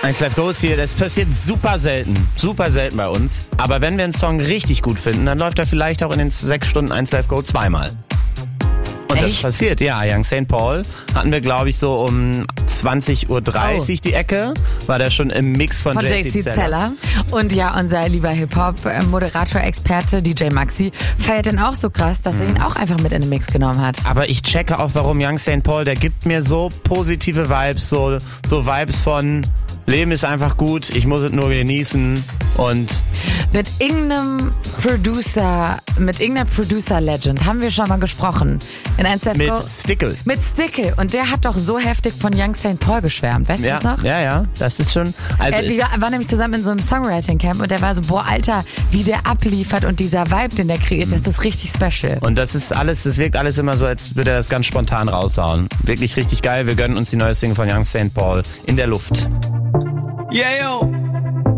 1 Live Go ist hier, das passiert super selten bei uns. Aber wenn wir einen Song richtig gut finden, dann läuft er vielleicht auch in den 6 Stunden 1 Live Go zweimal. Und Echt? das passiert, ja. Young St. Paul hatten wir, glaube ich, so um 20.30 Uhr die Ecke. War der schon im Mix von JC Zeller. Und ja, unser lieber Hip-Hop-Moderator-Experte DJ Maxi feiert den auch so krass, dass er ihn auch einfach mit in den Mix genommen hat. Aber ich checke auch, warum Young St. Paul, der gibt mir so positive Vibes, so Vibes von Leben ist einfach gut, ich muss es nur genießen und... Mit irgendeiner Producer-Legend haben wir schon mal gesprochen. In 1 Live Go. Mit Stickel. Mit Stickel. Und der hat doch so heftig von Young St. Paul geschwärmt. Weißt du das noch? Ja, das ist schon... Also die war nämlich zusammen in so einem Songwriting-Camp und der war so, boah, Alter, wie der abliefert und dieser Vibe, den der kreiert, das ist richtig special. Und das wirkt alles immer so, als würde er das ganz spontan raushauen. Wirklich richtig geil. Wir gönnen uns die neue Single von Young St. Paul in der Luft. Yeah, yo.